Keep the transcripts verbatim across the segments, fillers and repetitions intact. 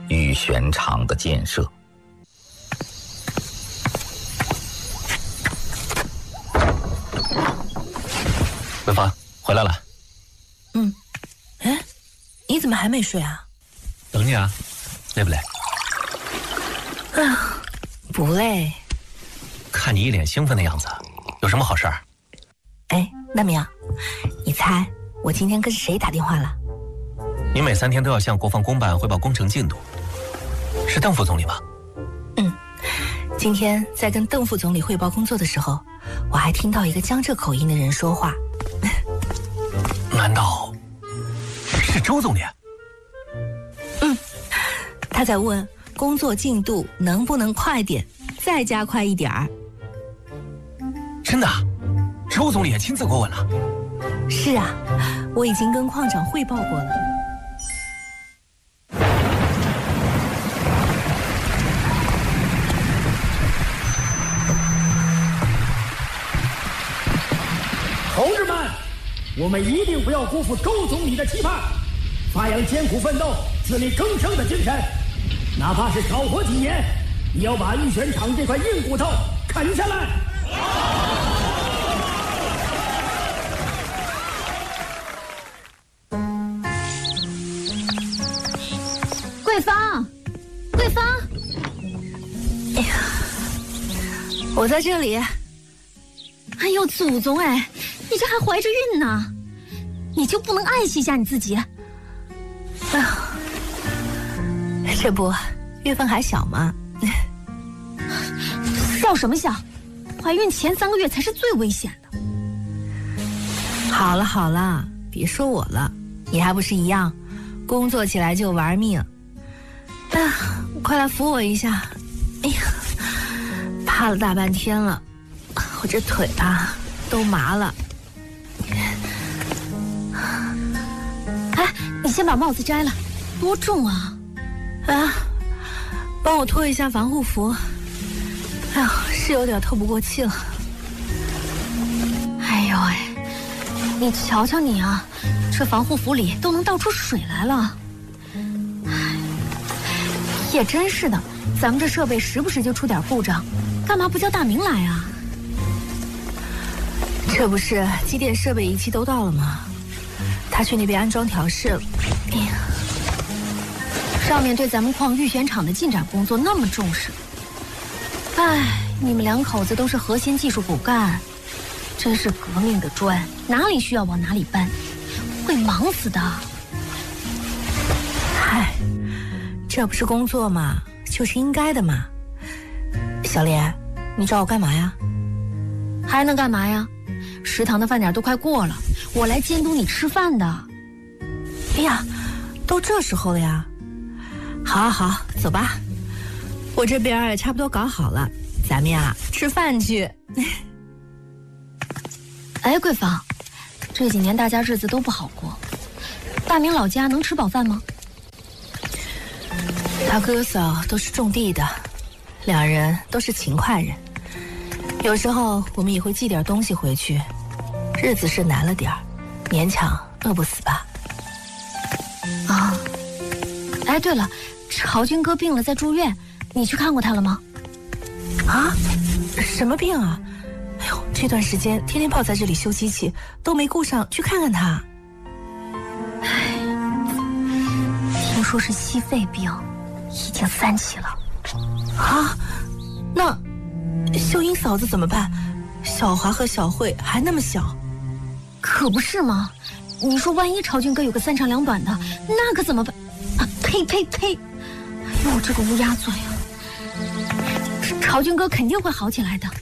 玉泉厂的建设。 桂芳回来了。 嗯，哎，你怎么还没睡啊？ 等你啊，累不累？ 啊，不累。 看你一脸兴奋的样子，有什么好事儿？ 哎，那明，你猜我今天跟谁打电话了？ 你每三天都要向国防公办汇报工程进度，是邓副总理吧？ 嗯，今天在跟邓副总理汇报工作的时候，我还听到一个江浙口音的人说话。 难道是周总理？ 嗯，他在问工作进度能不能快点，再加快一点儿。 真的？周总理也亲自过问了？ 是啊，我已经跟矿长汇报过了。 同志们，我们一定不要辜负周总理的期盼，发扬艰苦奋斗、自力更生的精神。哪怕是少活几年，也要把玉泉厂这块硬骨头啃下来。 桂芳，桂芳， 哎呀，我在这里。 哎呦，祖宗哎，你这还怀着孕呢，你就不能爱惜一下你自己？ 哎呀，这不，月份还小吗？ 笑什么笑？怀孕前三个月才是最危险的。 好了好了，别说我了，你还不是一样，工作起来就玩命。哎呀，快来扶我一下！哎呀，趴了大半天了，我这腿啊都麻了。 哎，你先把帽子摘了，多重啊！ 啊，帮我脱一下防护服。哎呀，是有点透不过气了。 哎呦哎，你瞧瞧你啊，这防护服里都能倒出水来了。也真是的，咱们这设备时不时就出点故障，干嘛不叫大明来啊？ 这不是机电设备仪器都到了吗？他去那边安装调试了。哎呀， 上面对咱们矿玉泉厂的进展工作那么重视，哎，你们两口子都是核心技术骨干，真是革命的砖，哪里需要往哪里搬，会忙死的。 嗨，这不是工作嘛，就是应该的嘛。小莲，你找我干嘛呀？ 还能干嘛呀？食堂的饭点都快过了，我来监督你吃饭的。 哎呀，都这时候了呀。好啊好，走吧。我这边也差不多搞好了，咱们呀吃饭去。 哎，桂芳，这几年大家日子都不好过，大明老家能吃饱饭吗？ 他哥嫂都是种地的，两人都是勤快人。有时候我们也会寄点东西回去，日子是难了点儿，勉强饿不死吧。 啊，哎，对了，朝军哥病了，在住院，你去看过他了吗？ 啊？什么病啊？哎呦，这段时间天天泡在这里修机器，都没顾上去看看他。 哎，听说是矽肺病，已经三期了。 啊？那秀英嫂子怎么办？小华和小慧还那么小。 可不是吗？你说万一朝军哥有个三长两短的，那可怎么办？啊，呸呸呸！哎呦，这个乌鸦嘴啊！朝军哥肯定会好起来的。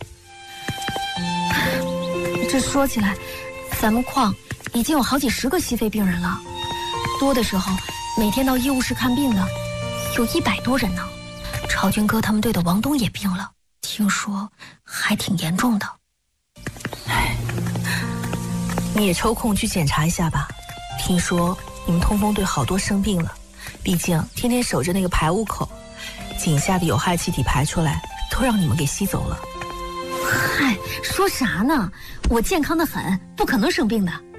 这说起来，咱们矿已经有好几十个矽肺病人了，多的时候每天到医务室看病的有一百多人呢。朝军哥他们队的王东也病了，听说还挺严重的。 唉，你也抽空去检查一下吧。听说你们通风队好多生病了，毕竟天天守着那个排污口，井下的有害气体排出来，都让你们给吸走了。 嗨，说啥呢？我健康的很，不可能生病的。